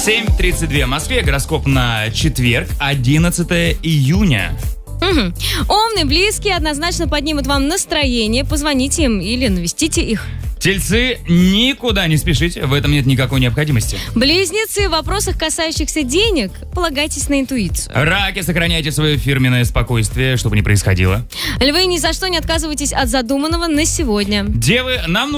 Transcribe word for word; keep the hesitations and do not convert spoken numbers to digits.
семь тридцать два в Москве. Гороскоп на четверг, одиннадцатое июня. Угу. Умные, близкие однозначно поднимут вам настроение. Позвоните им или навестите их. Тельцы, никуда не спешите, в этом нет никакой необходимости. Близнецы, в вопросах, касающихся денег, полагайтесь на интуицию. Раки, сохраняйте свое фирменное спокойствие, чтобы не происходило. Львы, ни за что не отказывайтесь от задуманного на сегодня. Девы, нам нужно